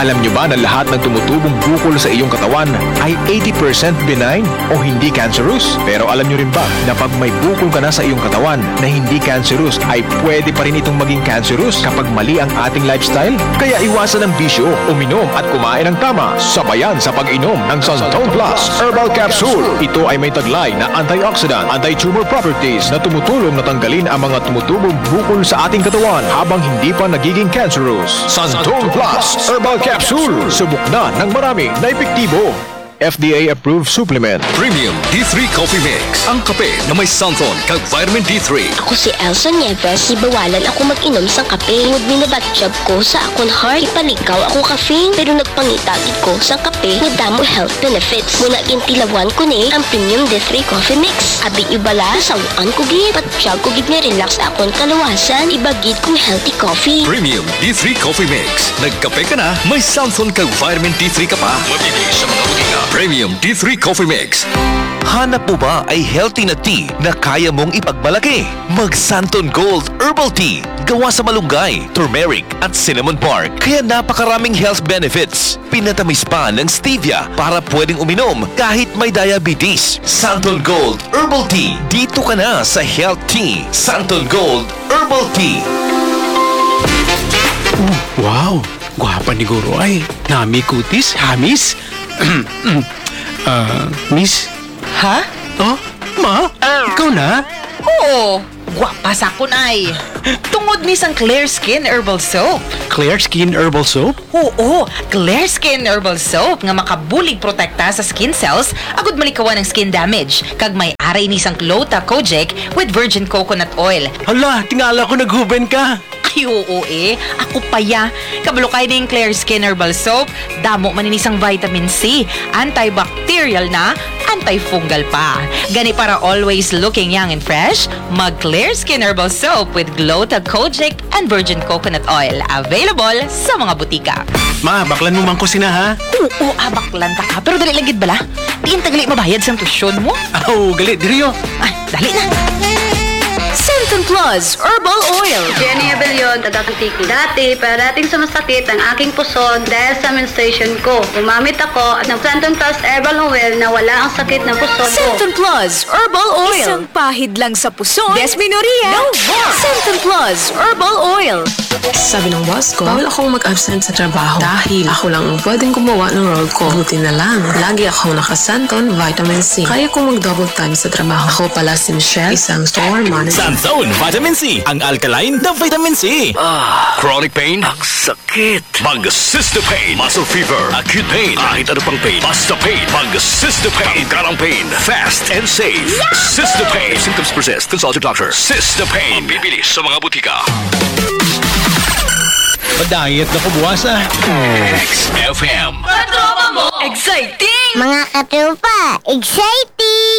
Alam nyo ba na lahat ng tumutubong bukol sa iyong katawan ay 80% benign o hindi cancerous? Pero alam nyo rin ba na pag may bukol ka na sa iyong katawan na hindi cancerous ay pwede pa rin itong maging cancerous kapag mali ang ating lifestyle? Kaya iwasan ang bisyo, uminom at kumain ng tama, sabayan sa pag-inom ng Santon Plus Herbal Capsule. Ito ay may taglay na antioxidant, anti-tumor properties na tumutulong na tanggalin ang mga tumutubong bukol sa ating katawan habang hindi pa nagiging cancerous. Santon Plus Herbal Capsule. Subok na ng marami na epektibo. FDA-approved supplement. Premium D3 Coffee Mix. Ang kape na may Santon kag vitamin D3. Ako si Elsa Nieves, ibawalan ako mag-inom sa kape. Ngud binabatjab ko sa akong heart. Ipalikaw ako caffeine, pero nagpangitagid ko sa kape nga damo health benefits. Muna gintilawan ko ni ang Premium D3 Coffee Mix. Abi ibala, sawaan ko gid. Batjab ko gid ni relax akong kalawasan. Ibagid kong healthy coffee. Premium D3 Coffee Mix. Nagkape ka na, may Santon kag vitamin D3 ka pa. Mabili sa mga butika. Premium D3 Coffee Mix. Hanap mo ba ay healthy na tea na kaya mong ipagmalaki? Mag Santon Gold Herbal Tea. Gawa sa malunggay, turmeric at cinnamon bark. Kaya napakaraming health benefits. Pinatamis pa ng stevia para pwedeng uminom kahit may diabetes. Santon Gold Herbal Tea. Dito ka na sa Health Tea. Santon Gold Herbal Tea. Wow! Gwapa ni Guro ay. Nami kutis, hamis. Miss? Ha? Oh, ma? Ikaw na? Oo, gwapa sa kun ay. Tungod ni sang Clear Skin Herbal Soap. Clear Skin Herbal Soap? Oo, Clear Skin Herbal Soap nga makabulig protekta sa skin cells agud malikawan ng skin damage. Kag may aray ni sang Glota Kojic with virgin coconut oil. Hala, tingala ko naghuben ka. Ay, oo ako pa ya. Kabalo kay ning Clear Skin Herbal Soap, damo maninisang vitamin C, antibacterial na, antifungal pa. Gani para always looking young and fresh, mag Clear Skin Herbal Soap with Glota Kojic and virgin coconut oil. Available sa mga butika. Ma, baklan mo man ko sina ha? Oo, baklan ta ka. Pero dali lang gid bala. Diin tagali mabayad sa tuition mo. Aw, galit, diriyo. Ay, dali na. Santon Plus Herbal Oil. Jenny Abellion, taga-Kutiki. Dati, parating sa masakit ang aking puson dahil sa menstruation ko. Gumamit ako ng Santon Plus Herbal Oil na wala ang sakit ng puson ko. Santon Plus Herbal Oil. Isang pahid lang sa puson. Desmenoria. No more. Santon Plus Herbal Oil. Sabi ng boss ko, bawal akong mag-absent sa trabaho dahil ako lang ang pwedeng gumawa ng role ko. Buti na lang, lagi akong nakasanton vitamin C. Kaya kong mag-double time sa trabaho. Ako pala si Michelle, isang store manager. Santon Vitamin C, ang alkaline na vitamin C. Chronic pain? Ang sakit. Mag-Cystopain. Muscle fever. Acute pain. Kahit ano pang pain. Basta pain. Mag-Cystopain. Tanggalang pain. Fast and safe. Cystopain. If symptoms persist, consult your doctor. Cystopain. Bibili sa mga butika. Madayat na ko buwas ah. XFM. Exciting! Mga katropa, exciting!